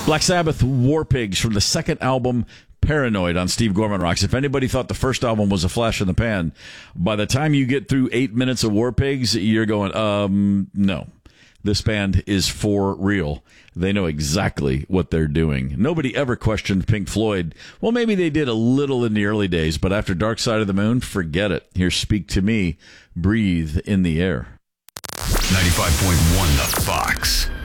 Black Sabbath, War Pigs from the second album, Paranoid, on Steve Gorman Rocks. If anybody thought the first album was a flash in the pan, by the time you get through 8 minutes of War Pigs, you're going, no. This band is for real. They know exactly what they're doing. Nobody ever questioned Pink Floyd. Well, maybe they did a little in the early days, but after Dark Side of the Moon, forget it. Here's Speak to Me, Breathe in the Air. 95.1 The Fox.